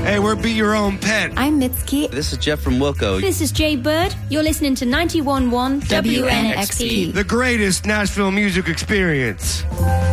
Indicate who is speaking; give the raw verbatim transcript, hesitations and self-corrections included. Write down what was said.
Speaker 1: Hey, we're Be Your Own Pet.
Speaker 2: I'm Mitski.
Speaker 3: This is Jeff from Wilco.
Speaker 4: This is Jay Bird. You're listening to ninety-one point one W N X P.
Speaker 1: The greatest Nashville music experience.